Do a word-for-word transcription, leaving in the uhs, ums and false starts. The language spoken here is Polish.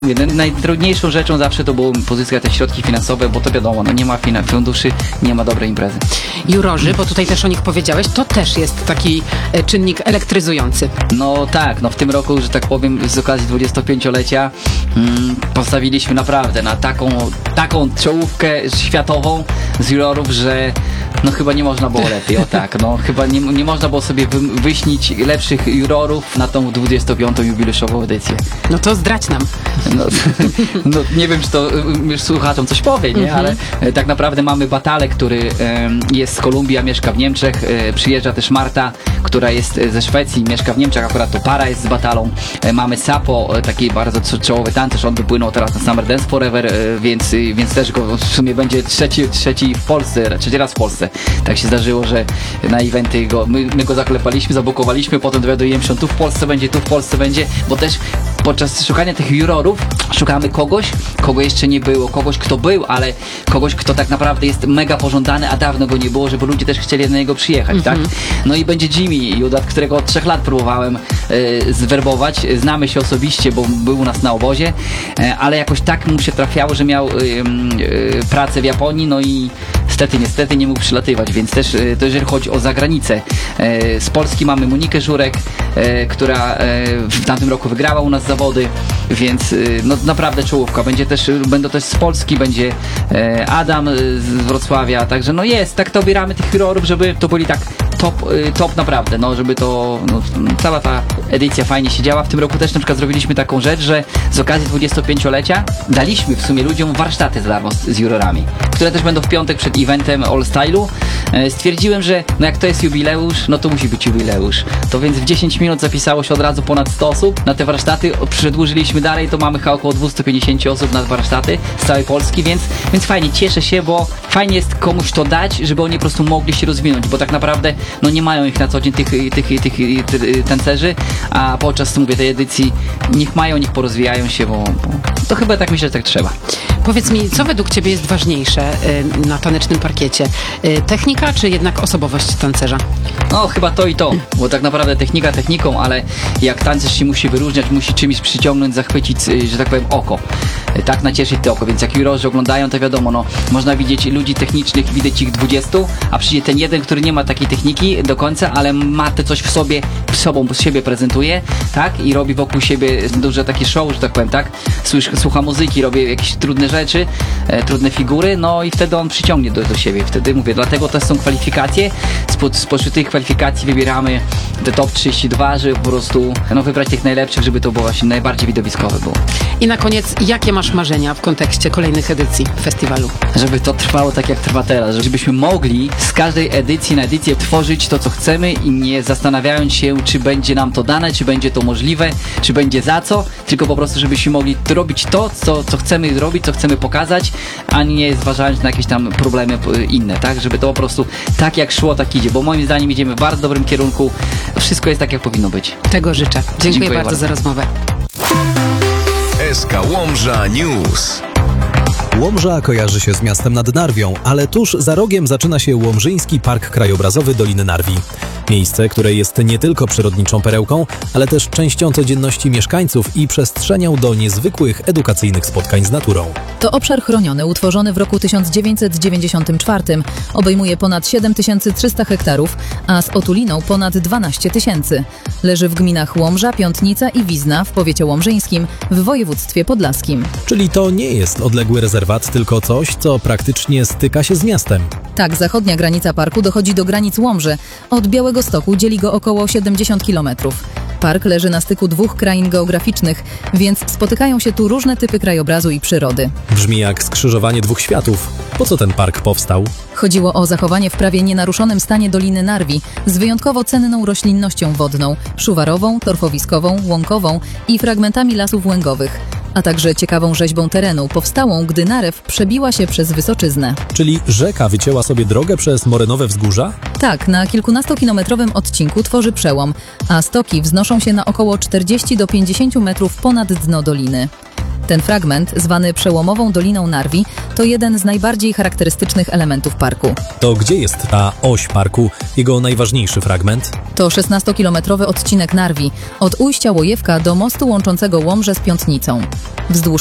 Najtrudniejszą rzeczą zawsze to było pozyskać te środki finansowe, bo to wiadomo, no nie ma funduszy, nie ma dobrej imprezy. Jurorzy, bo tutaj też o nich powiedziałeś, to też jest taki e, czynnik elektryzujący. No tak, no w tym roku, że tak powiem, z okazji dwudziestopięciolecia mm, postawiliśmy naprawdę na taką, taką czołówkę światową z jurorów, że no chyba nie można było lepiej, o tak, no chyba nie, nie można było sobie wy, wyśnić lepszych jurorów na tą dwudziestopiątą jubileuszową edycję. No to zdradź nam. No, no nie wiem, czy to już słuchaczom coś powie, nie? Mm-hmm. Ale e, tak naprawdę mamy Batalę, który e, jest z Kolumbii, a mieszka w Niemczech. E, przyjeżdża też Marta, która jest ze Szwecji, mieszka w Niemczech, akurat to para jest z Batalą. E, mamy Sapo, e, taki bardzo czołowy tancerz, on wypłynął teraz na Summer Dance Forever, e, więc, e, więc też go w sumie będzie trzeci, trzeci w Polsce, trzeci raz w Polsce. Tak się zdarzyło, że na eventy go, my, my go zaklepaliśmy, zabukowaliśmy, potem dowiadujemy się, on tu w Polsce będzie, tu w Polsce będzie, bo też podczas szukania tych jurorów szukamy kogoś, kogo jeszcze nie było, kogoś, kto był, ale kogoś, kto tak naprawdę jest mega pożądany, a dawno go nie było, żeby ludzie też chcieli na niego przyjechać, mm-hmm. tak? No i będzie Jimmy Judat, którego od trzech lat próbowałem e, zwerbować. Znamy się osobiście, bo był u nas na obozie, e, ale jakoś tak mu się trafiało, że miał e, e, pracę w Japonii, no i niestety, niestety nie mógł przylatywać, więc też e, to jeżeli chodzi o zagranicę. E, z Polski mamy Monikę Żurek, e, która e, w tamtym roku wygrała u nas zawody, więc no naprawdę czołówka. Będzie też, będą też z Polski, będzie e, Adam z Wrocławia, także no jest, tak to obieramy tych jurorów, żeby to byli tak top, top naprawdę, no żeby to, no, cała ta edycja fajnie się działa. W tym roku też na przykład zrobiliśmy taką rzecz, że z okazji dwudziestopięciolecia daliśmy w sumie ludziom warsztaty za darmo z, z jurorami, które też będą w piątek przed eventem All Stylu. E, stwierdziłem, że no jak to jest jubileusz, no to musi być jubileusz. To więc w dziesięć minut zapisało się od razu ponad sto osób na te warsztaty. Przedłużyliśmy dalej, to mamy chyba około dwieście pięćdziesiąt osób na warsztaty z całej Polski, więc, więc fajnie, cieszę się, bo fajnie jest komuś to dać, żeby oni po prostu mogli się rozwinąć, bo tak naprawdę no nie mają ich na co dzień tych, tych, tych, tych tancerzy, a podczas, mówię, tej edycji niech mają, niech porozwijają się, bo, bo to chyba tak myślę, że tak trzeba. Powiedz mi, co według Ciebie jest ważniejsze y, na tanecznym parkiecie? Y, technika, czy jednak osobowość tancerza? No, chyba to i to, bo tak naprawdę technika techniką, ale jak tancerz się musi wyróżniać, musi czymś przyciągnąć, zachwycić, że tak powiem, oko. Tak nacieszyć to oko, więc jak jurorzy oglądają, to wiadomo, no, można widzieć ludzi technicznych, widać ich dwudziestu, a przyjdzie ten jeden, który nie ma takiej techniki do końca, ale ma to coś w sobie, w sobą z siebie prezentuje, tak, i robi wokół siebie duże takie show, że tak powiem, tak, Słucha, słucha muzyki, robi jakieś trudne rzeczy, e, trudne figury, no i wtedy on przyciągnie do, do siebie, wtedy mówię, dlatego to są kwalifikacje, Spod, spośród tych kwalifikacji wybieramy te top trzydzieści dwa, żeby po prostu, no, wybrać tych najlepszych, żeby to było właśnie najbardziej widowiskowe było. I na koniec, jakie masz marzenia w kontekście kolejnych edycji festiwalu? Żeby to trwało tak jak trwa teraz, żebyśmy mogli z każdej edycji na edycję tworzyć to, co chcemy i nie zastanawiając się, czy będzie nam to dane, czy będzie to możliwe, czy będzie za co, tylko po prostu, żebyśmy mogli robić to, co, co chcemy robić, co chcemy pokazać, a nie zważając na jakieś tam problemy inne, tak? Żeby to po prostu tak jak szło, tak idzie, bo moim zdaniem idziemy w bardzo dobrym kierunku. Wszystko jest tak, jak powinno być. Tego życzę. Dziękuję, Dziękuję bardzo, bardzo za rozmowę. S K Łomża News. Łomża kojarzy się z miastem nad Narwią, ale tuż za rogiem zaczyna się Łomżyński Park Krajobrazowy Doliny Narwi. Miejsce, które jest nie tylko przyrodniczą perełką, ale też częścią codzienności mieszkańców i przestrzenią do niezwykłych edukacyjnych spotkań z naturą. To obszar chroniony, utworzony w roku tysiąc dziewięćset dziewięćdziesiątym czwartym. Obejmuje ponad siedem tysięcy trzysta hektarów, a z otuliną ponad dwanaście tysięcy. Leży w gminach Łomża, Piątnica i Wizna w powiecie łomżyńskim w województwie podlaskim. Czyli to nie jest odległy rezerwat, tylko coś, co praktycznie styka się z miastem. Tak, zachodnia granica parku dochodzi do granic Łomży. Od Białegostoku dzieli go około siedemdziesiąt kilometrów. Park leży na styku dwóch krain geograficznych, więc spotykają się tu różne typy krajobrazu i przyrody. Brzmi jak skrzyżowanie dwóch światów. Po co ten park powstał? Chodziło o zachowanie w prawie nienaruszonym stanie Doliny Narwi z wyjątkowo cenną roślinnością wodną, szuwarową, torfowiskową, łąkową i fragmentami lasów łęgowych, a także ciekawą rzeźbą terenu, powstałą, gdy narew przebiła się przez Wysoczyznę. Czyli rzeka wycięła sobie drogę przez morynowe wzgórza? Tak, na kilkunastokilometrowym odcinku tworzy przełom, a stoki wznoszą się na około czterdzieści do pięćdziesięciu metrów ponad dno doliny. Ten fragment, zwany przełomową Doliną Narwi, to jeden z najbardziej charakterystycznych elementów parku. To gdzie jest ta oś parku, jego najważniejszy fragment? To szesnastokilometrowy odcinek Narwi, od ujścia Łojewka do mostu łączącego Łomżę z Piątnicą. Wzdłuż